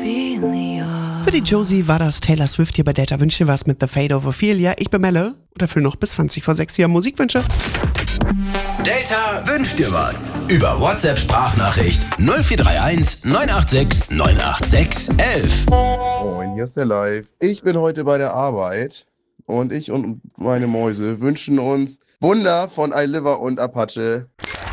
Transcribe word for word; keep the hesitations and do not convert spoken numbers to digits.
Für die Josie war das Taylor Swift hier bei Delta Wünsche was mit The Fate of Ophelia. Ich bin Melle und erfülle noch bis zwanzig vor sechs hier Musikwünsche. Delta wünscht dir was. Über WhatsApp-Sprachnachricht null vier drei eins neun acht sechs neun acht sechs elf. Moin, hier ist der Live. Ich bin heute bei der Arbeit und ich und meine Mäuse wünschen uns Wunder von iLiver und Apache.